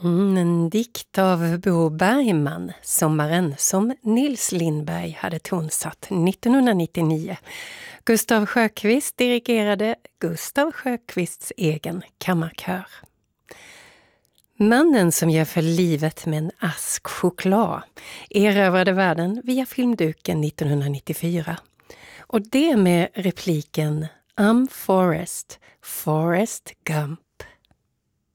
En dikt av Bo Bergman, Sommaren, som Nils Lindberg hade tonsatt 1999. Gustav Sjökvist dirigerade Gustav Sjökvists egen kammarkör. Mannen som ger för livet med en ask choklad erövrade världen via filmduken 1994. Och det med repliken I'm Forrest, Forrest Gump.